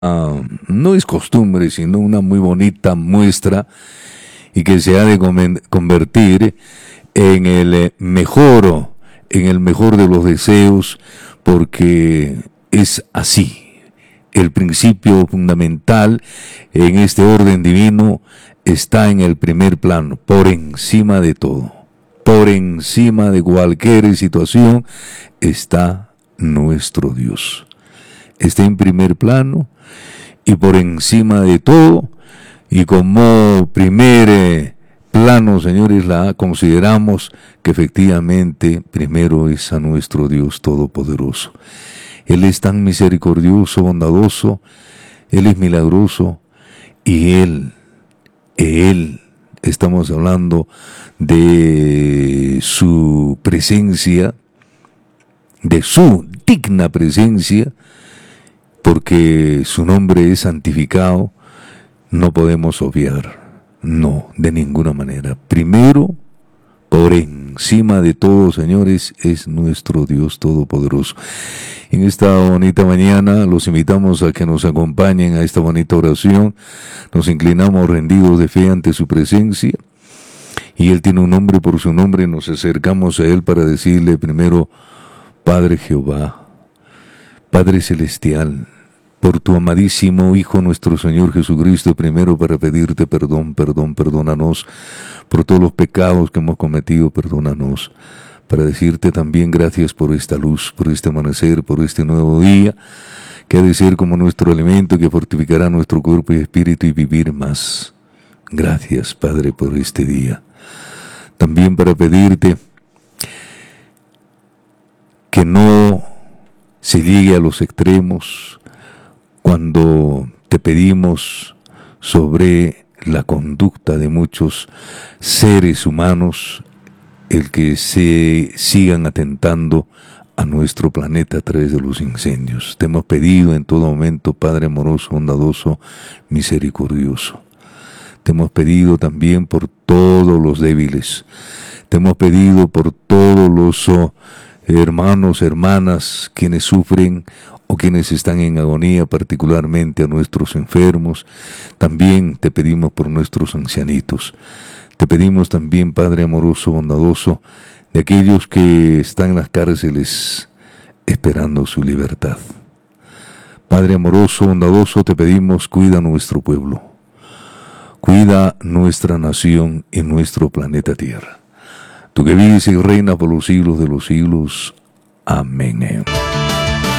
no es costumbre, sino una muy bonita muestra y que se ha de convertir en el mejor de los deseos, porque es así. El principio fundamental en este orden divino está en el primer plano, por encima de todo. Por encima de cualquier situación está nuestro Dios. Está en primer plano y por encima de todo, y como primer plano, señores, consideramos que efectivamente primero es a nuestro Dios Todopoderoso. Él es tan misericordioso, bondadoso, Él es milagroso, y Él, estamos hablando de su presencia, de su digna presencia, porque su nombre es santificado, no podemos obviar, no, de ninguna manera. Primero, por encima de todo, señores, es nuestro Dios Todopoderoso. En esta bonita mañana los invitamos a que nos acompañen a esta bonita oración. Nos inclinamos rendidos de fe ante su presencia, y Él tiene un nombre, por su nombre nos acercamos a Él para decirle primero: Padre Jehová, Padre Celestial, por tu amadísimo Hijo nuestro Señor Jesucristo, primero para pedirte perdónanos por todos los pecados que hemos cometido, perdónanos, para decirte también gracias por esta luz, por este amanecer, por este nuevo día, que ha de ser como nuestro alimento, que fortificará nuestro cuerpo y espíritu y vivir más. Gracias, Padre, por este día. También para pedirte que no se llegue a los extremos cuando te pedimos sobre la conducta de muchos seres humanos, el que se sigan atentando a nuestro planeta a través de los incendios. Te hemos pedido en todo momento, Padre amoroso, bondadoso, misericordioso. Te hemos pedido también por todos los débiles. Te hemos pedido por todos los hermanos, hermanas, quienes sufren o quienes están en agonía, particularmente a nuestros enfermos. También te pedimos por nuestros ancianitos. Te pedimos también, Padre amoroso, bondadoso, de aquellos que están en las cárceles esperando su libertad. Padre amoroso, bondadoso, te pedimos, cuida nuestro pueblo. Cuida nuestra nación y nuestro planeta Tierra. Tú que vives y reinas por los siglos de los siglos. Amén.